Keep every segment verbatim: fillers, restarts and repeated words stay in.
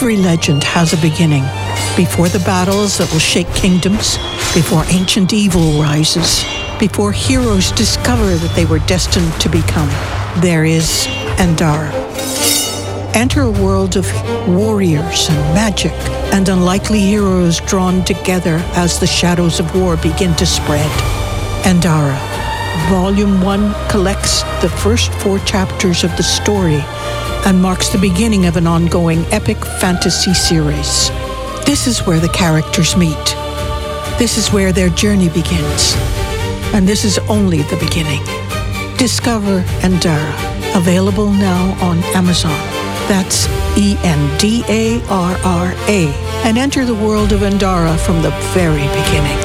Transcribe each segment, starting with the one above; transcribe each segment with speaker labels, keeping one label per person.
Speaker 1: Every legend has a beginning. Before the battles that will shake kingdoms, before ancient evil rises, before heroes discover that they were destined to become, there is Andara. Enter a world of warriors and magic and unlikely heroes drawn together as the shadows of war begin to spread. Andara. Volume one collects the first four chapters of the story and marks the beginning of an ongoing epic fantasy series. This is where the characters meet. This is where their journey begins. And this is only the beginning. Discover Andara. Available now on Amazon. That's E N D A R R A. And enter the world of Andara from the very beginning.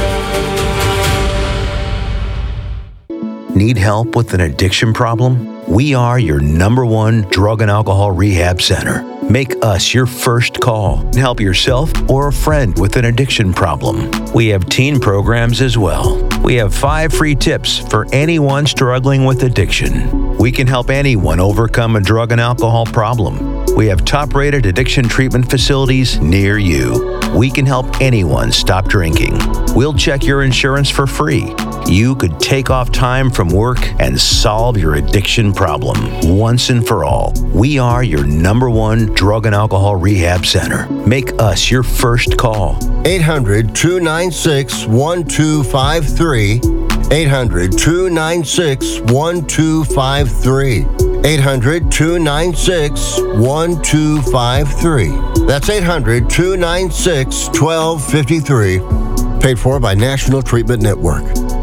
Speaker 2: Need help with an addiction problem? We are your number one drug and alcohol rehab center. Make us your first call and help yourself or a friend with an addiction problem. We have teen programs as well. We have five free tips for anyone struggling with addiction. We can help anyone overcome a drug and alcohol problem. We have top-rated addiction treatment facilities near you. We can help anyone stop drinking. We'll check your insurance for free. You could take off time from work and solve your addiction problem once and for all. We are your number one drug and alcohol rehab center. Make us your first call.
Speaker 3: eight hundred, two nine six, one two five three. eight hundred, two nine six, one two five three. eight hundred, two nine six, one two five three. That's eight hundred, two nine six, one two five three. Paid for by National Treatment Network.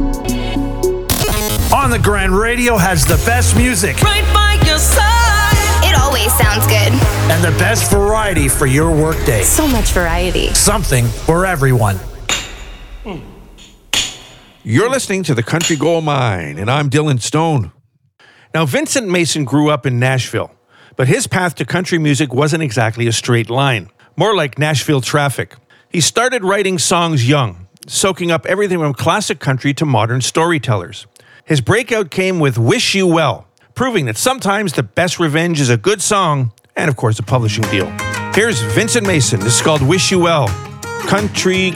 Speaker 4: On the Grand Radio has the best music.
Speaker 5: Right by your side.
Speaker 6: It always sounds good.
Speaker 4: And the best variety for your workday.
Speaker 6: So much variety.
Speaker 4: Something for everyone.
Speaker 7: You're listening to the Country Gold Mine, and I'm Dylan Stone. Now, Vincent Mason grew up in Nashville, but his path to country music wasn't exactly a straight line, more like Nashville traffic. He started writing songs young, soaking up everything from classic country to modern storytellers. His breakout came with Wish You Well, proving that sometimes the best revenge is a good song and, of course, a publishing deal. Here's Vincent Mason. This is called Wish You Well, Country